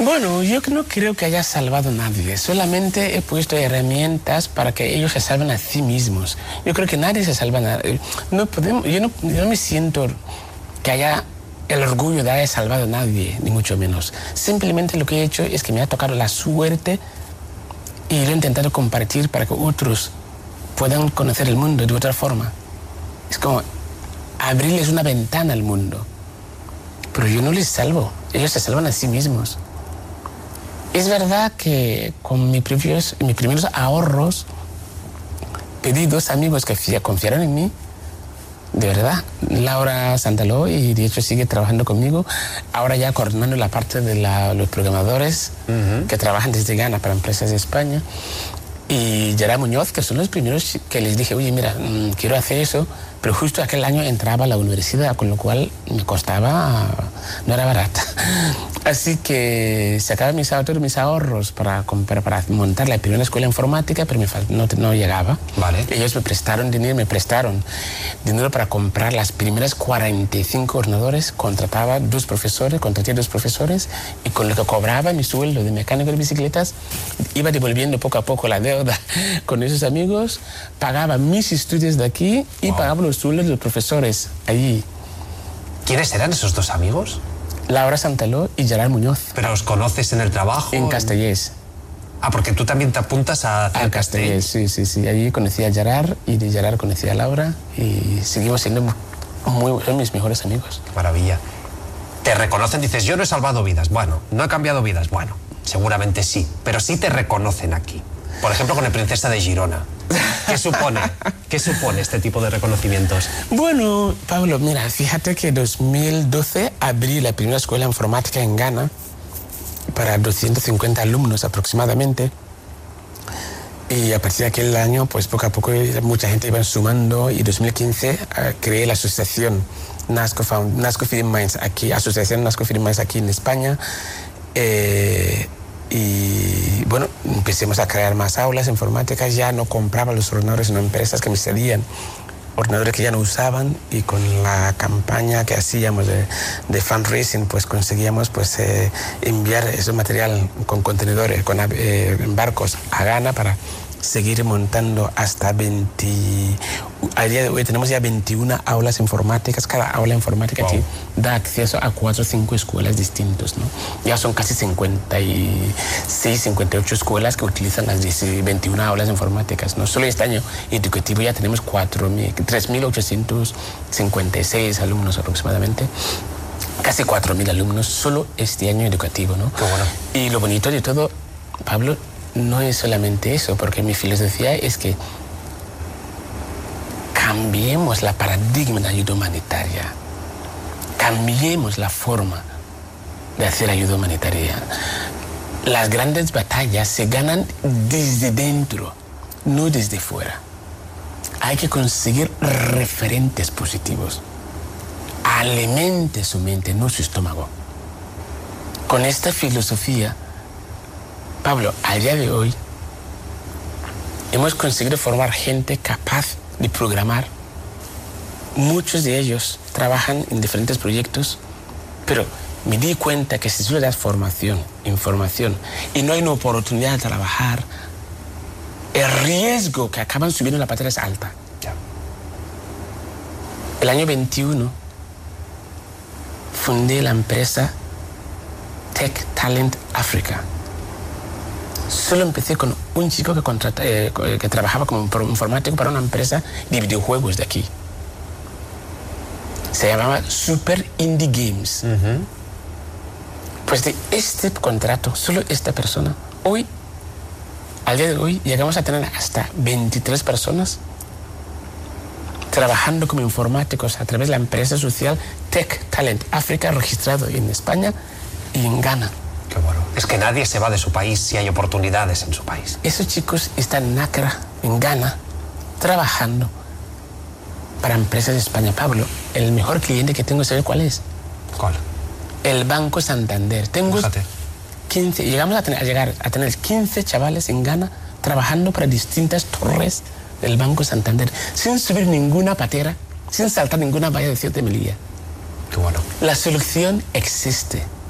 Bueno, yo no creo que haya salvado a nadie. Solamente he puesto herramientas para que ellos se salven a sí mismos. Yo creo que nadie se salva a nadie. Yo no me siento que haya el orgullo de haber salvado a nadie, ni mucho menos. Simplemente lo que he hecho es que me ha tocado la suerte y lo he intentado compartir para que otros puedan conocer el mundo de otra forma. Es como abrirles una ventana al mundo. Pero yo no les salvo, ellos se salvan a sí mismos. Es verdad que con mis primeros ahorros pedí 2 amigos que confiaron en mí, de verdad, Laura Santaló, y de hecho sigue trabajando conmigo, ahora ya coordinando la parte de los programadores que trabajan desde Ghana para empresas de España, y Gerard Muñoz, que son los primeros que les dije, oye, mira, quiero hacer eso, pero justo aquel año entraba a la universidad, con lo cual me costaba, no era barata. Así que sacaba mis ahorros para montar la primera escuela informática, pero no llegaba. Vale. Ellos me prestaron dinero para comprar las primeras 45 ordenadores, contraté 2 profesores, y con lo que cobraba mi sueldo de mecánico de bicicletas, iba devolviendo poco a poco la deuda con esos amigos, pagaba mis estudios de aquí y pagaba los sueldos de los profesores allí. ¿Quiénes eran esos 2 amigos? Laura Santaló y Gerard Muñoz. ¿Pero os conoces en el trabajo? En Castellés. Ah, porque tú también te apuntas a hacer Castellés. Sí. Allí conocí a Gerard y de Gerard conocí a Laura y seguimos siendo son mis mejores amigos. Qué maravilla. Te reconocen, dices, yo no he salvado vidas. Bueno, no he cambiado vidas. Bueno, seguramente sí, pero sí te reconocen aquí. Por ejemplo, con el Princesa de Girona. ¿Qué supone este tipo de reconocimientos? Bueno, Pablo, mira, fíjate que en 2012 abrí la primera escuela informática en Ghana para 250 alumnos aproximadamente. Y a partir de aquel año, pues poco a poco mucha gente iba sumando, y en 2015 creé la asociación NASCO Feeding Minds aquí, Asociación NASCO Feeding Minds aquí en España. Y bueno, empecemos a crear más aulas informáticas. Ya no compraba los ordenadores, sino empresas que me cedían ordenadores que ya no usaban, y con la campaña que hacíamos de fundraising, pues conseguíamos enviar ese material con contenedores, con barcos a Ghana para seguir montando hasta 20. A día de hoy tenemos ya 21 aulas informáticas. Cada aula informática da acceso a 4 o 5 escuelas distintas, ¿no? Ya son casi 56, 58 escuelas que utilizan las 21 aulas informáticas, ¿no? Solo este año educativo ya tenemos 3.856 alumnos aproximadamente. Casi 4.000 alumnos solo este año educativo, ¿no? Qué bueno. Y lo bonito de todo, Pablo, no es solamente eso, porque mi filosofía es que cambiemos la paradigma de ayuda humanitaria, cambiemos la forma de hacer ayuda humanitaria. Las grandes batallas se ganan desde dentro, no desde fuera. Hay que conseguir referentes positivos. Alimente su mente, no su estómago. Con esta filosofía, Pablo, a día de hoy hemos conseguido formar gente capaz de programar. Muchos de ellos trabajan en diferentes proyectos, pero me di cuenta que si tú le das formación, información, y no hay una oportunidad de trabajar, el riesgo que acaban subiendo la patera es alta. El año 21 fundé la empresa Tech Talent Africa. Solo empecé con un chico que trabajaba como informático para una empresa de videojuegos de aquí. Se llamaba Super Indie Games. Pues de este contrato, solo esta persona, al día de hoy, llegamos a tener hasta 23 personas trabajando como informáticos a través de la empresa social Tech Talent Africa, registrado en España y en Ghana. Qué bueno. Es que nadie se va de su país si hay oportunidades en su país. Esos chicos están en Accra, en Ghana, trabajando para empresas de España. Pablo, el mejor cliente que tengo, ¿sabes cuál es? ¿Cuál? El Banco Santander. Fíjate. 15, llegamos a tener 15 chavales en Ghana trabajando para distintas torres del Banco Santander, sin subir ninguna patera, sin saltar ninguna valla de 7 millas. Qué bueno. La solución existe.